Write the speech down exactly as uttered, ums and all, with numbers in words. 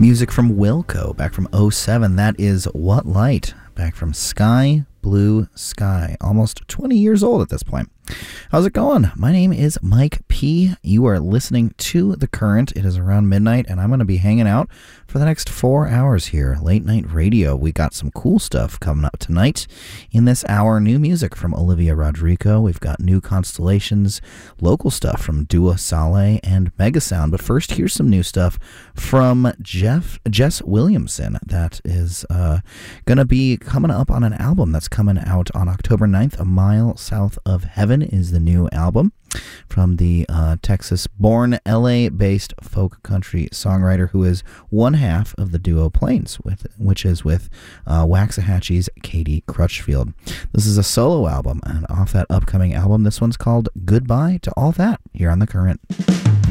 Music from Wilco, back from oh seven. That is What Light, back from Sky Blue Sky. Almost twenty years old at this point. How's it going? My name is Mike P. You are listening to The Current. It is around midnight, and I'm going to be hanging out for the next four hours here. Late Night Radio. We got some cool stuff coming up tonight. In this hour, new music from Olivia Rodrigo. We've got new Constellations, local stuff from Dua Saleh and Megasound. But first, here's some new stuff from Jeff Jess Williamson that is uh, going to be coming up on an album that's coming out on October ninth. A Mile South of Heaven is the new album from the uh, Texas-born, L A-based folk country songwriter who is one half of the duo Plains, with, which is with uh, Waxahachie's Katie Crutchfield. This is a solo album, and off that upcoming album, this one's called Goodbye to All That, here on The Current.